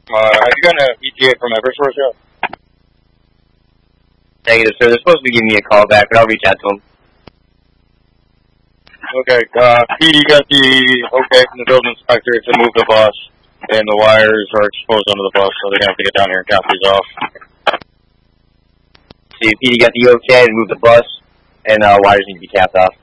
Have you gotten an ETA from Eversource yet? Negative, sir. They're supposed to be giving me a call back, but I'll reach out to them. Okay, PD got the okay from the building inspector to move the bus, and the wires are exposed under the bus, so they're going to have to get down here and cap these off. So PD got the okay to move the bus, and wires need to be capped off.